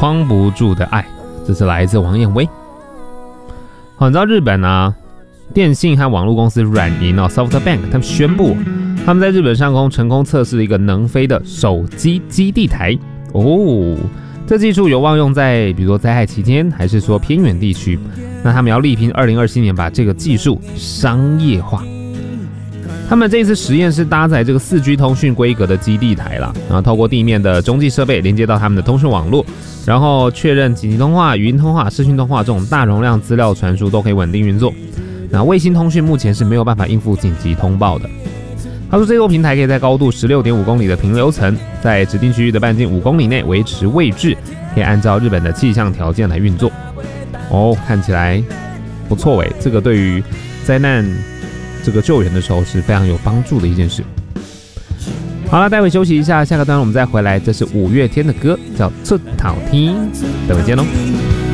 框不住的爱，这是来自王彦威。好，你知道日本啊，电信和网络公司软银SoftBank 他们宣布，他们在日本上空成功测试了一个能飞的手机基地台哦。这技术有望用在比如说灾害期间，还是说偏远地区。那他们要力拼2027年把这个技术商业化。他们这一次实验是搭载这个4G 通讯规格的基地台啦，然后透过地面的中继设备连接到他们的通讯网络，然后确认紧急通话、语音通话、视讯通话这种大容量资料传输都可以稳定运作。那卫星通讯目前是没有办法应付紧急通报的。他说，这座平台可以在高度16.5公里的平流层，在指定区域的半径5公里内维持位置，可以按照日本的气象条件来运作。哦，看起来不错诶，这个对于灾难这个救援的时候是非常有帮助的一件事。好了，待会休息一下，下个段我们再回来。这是5月天的歌，叫《出头天》，等会见喽。